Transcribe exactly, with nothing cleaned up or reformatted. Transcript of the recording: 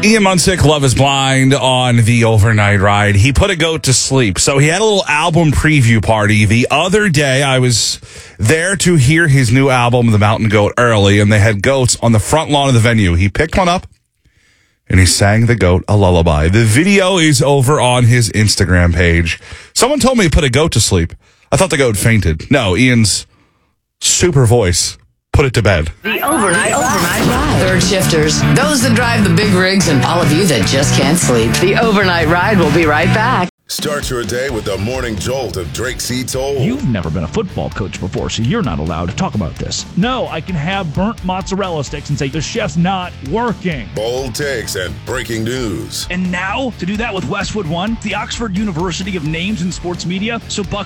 Ian Munsick, Love is Blind on the overnight ride. He put a goat to sleep. So he had a little album preview party the other day. I was there to hear his new album, The Mountain Goat, early, and they had goats on the front lawn of the venue. He picked one up, and he sang the goat a lullaby. The video is over on his Instagram page. Someone told me he put a goat to sleep. I thought the goat fainted. No, Ian's super voice put it to bed. The overnight, overnight ride. Third shifters, those that drive the big rigs, and all of you that just can't sleep. The overnight ride will be right back. Start your day with the morning jolt of Drake Seatold. You've never been a football coach before, so you're not allowed to talk about this. No, I can have burnt mozzarella sticks and say the chef's not working. Bold takes and breaking news. And now, to do that with Westwood One, the Oxford University of Names in Sports Media, so Buck